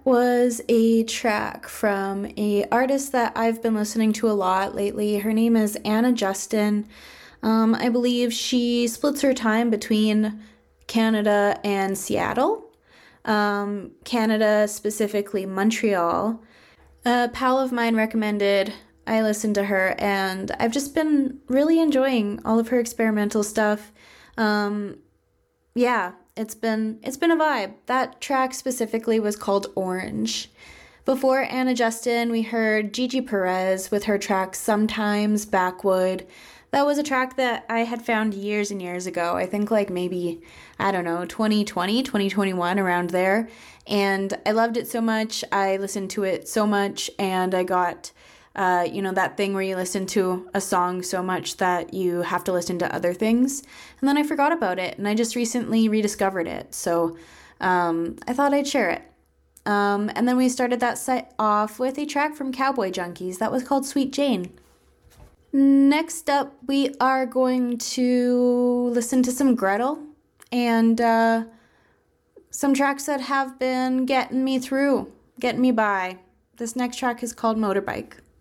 was a track from a artist that I've been listening to a lot lately. Her name is Anna Justin. I believe she splits her time between Canada and Seattle. Canada, specifically Montreal. A pal of mine recommended I listen to her, and I've just been really enjoying all of her experimental stuff. Um, yeah, it's been a vibe. That track specifically was called Orange. Before Anna Justin, we heard Gigi Perez with her track Sometimes Backwood. That was a track that I had found years and years ago. I think like maybe, I don't know, 2020, 2021, around there. And I loved it so much. I listened to it so much, and I got that thing where you listen to a song so much that you have to listen to other things. And then I forgot about it, and I just recently rediscovered it. So I thought I'd share it. And then we started that set off with a track from Cowboy Junkies that was called Sweet Jane. Next up, we are going to listen to some Gretel and some tracks that have been getting me through, getting me by. This next track is called Motorbike.